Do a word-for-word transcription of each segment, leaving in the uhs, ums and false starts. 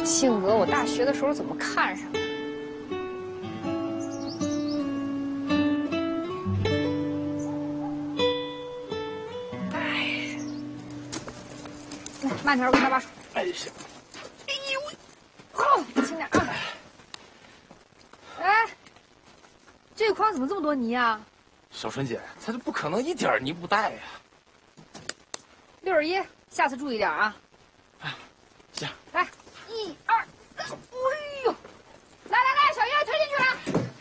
性格我大学的时候怎么看上的？哎，来慢点，我给你把把手。 哎呀，哎呦喂！ 哦，轻点啊！哎，这个筐怎么这么多泥啊？ 小春姐，她就不可能一点泥不带呀。 六十一，下次注意点啊。 哎，行。 来，一二三，哎呦！来来来，小叶推进去了。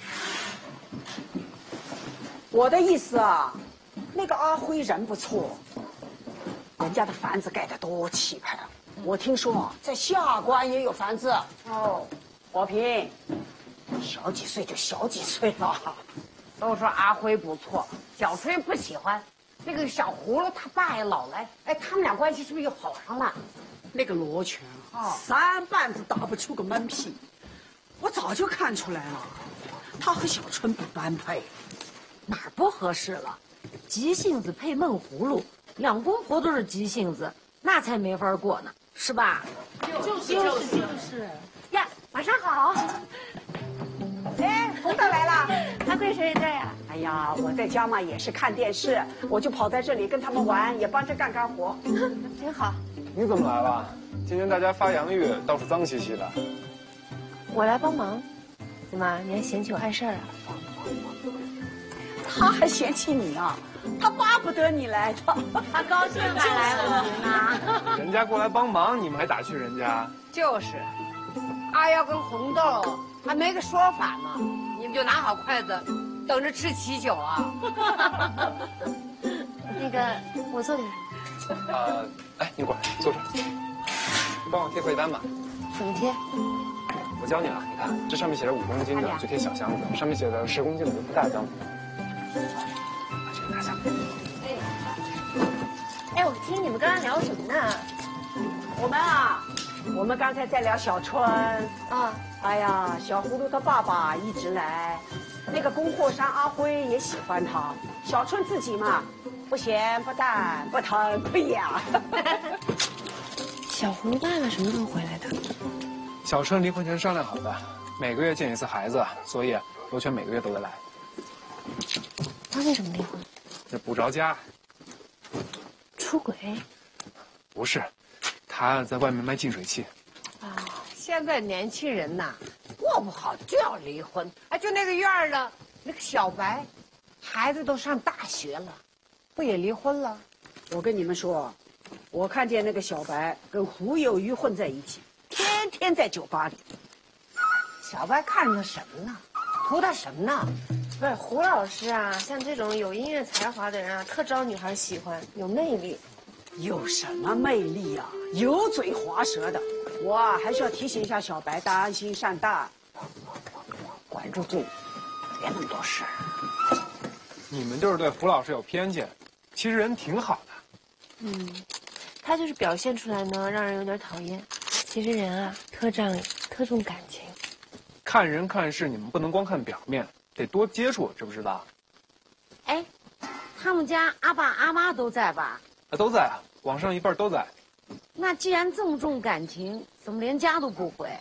我的意思啊，那个阿辉人不错，人家的房子盖得多气派啊！我听说在下关也有房子哦。和平，小几岁就小几岁了。 都说阿辉不错，小春不喜欢。那个小葫芦他爸也老来，哎，他们俩关系是不是又好上了？ 那个罗全啊，三棒子打不出个闷屁，我早就看出来了，他和小春不般配。 哪儿不合适了？急性子配闷葫芦，两公婆都是急性子，那才没法过呢，是吧？ 就是就是就是呀，晚上好。 哎，红豆来了， 阿贵谁也在呀？ 哎呀，我在家嘛也是看电视，我就跑在这里跟他们玩，也帮着干干活， 真好。 你怎么来了？今天大家发洋芋，到处脏兮兮的。 我来帮忙，怎么你还嫌弃我碍事儿啊？ 他还嫌弃你啊？他巴不得你来的， 他高兴还来了您呢。 人家过来帮忙，你们还打趣人家？ 就是，阿瑶跟红豆还没个说法呢，你们就拿好筷子，等着吃喜酒啊。 那个，我做点什么？呃，哎，你过来，坐这儿。你帮我贴费单吧。 怎么贴？ 我教你啊，你看，这上面写着五公斤的就贴小箱子，上面写着十公斤的就不带脏。把这个拿下。 哎，哎，我听你们刚刚聊什么呢？ 我们啊，我们刚才在聊小春啊。哎呀，小葫芦他爸爸一直来，那个供货商阿辉也喜欢他，小春自己嘛，不咸不淡不疼不痒。 小葫芦爸爸什么时候回来的？ 小春离婚前商量好的，每个月见一次孩子，所以罗全每个月都得来。 他为什么离婚？ 这不着家。 出轨？ 不是，他在外面卖净水器。 啊，现在年轻人呐，过不好就要离婚。哎，就那个院儿的那个小白，孩子都上大学了，不也离婚了？ 我跟你们说，我看见那个小白跟胡有余混在一起，天天在酒吧里。 小白看上他什么呢？图他什么呢？ 不是胡老师啊，像这种有音乐才华的人啊，特招女孩喜欢，有魅力。 有什么魅力啊？油嘴滑舌的。我啊，还是要提醒一下小白，当心上当。 管住嘴，别那么多事儿。 你们就是对胡老师有偏见，其实人挺好的。 嗯，他就是表现出来呢，让人有点讨厌。其实人啊，特仗义，特重感情。 看人看事，你们不能光看表面，得多接触，知不知道？ 哎，他们家阿爸阿妈都在吧？ 啊，都在啊，网上一半都在。 那既然这么重感情，怎么连家都不回？